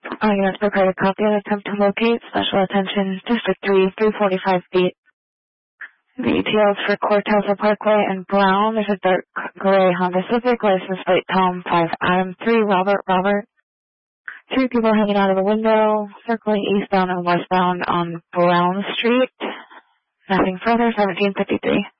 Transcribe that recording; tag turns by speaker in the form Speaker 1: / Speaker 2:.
Speaker 1: All units prepare to copy and attempt to locate. Special attention, District 3, 345 feet. The ETLs for Cortez Parkway and Brown. There's a dark gray Honda Civic, license plate Tom 5 Adam 3 Robert. 3 people hanging out of the window, circling eastbound and westbound on Brown Street. Nothing further, 1753.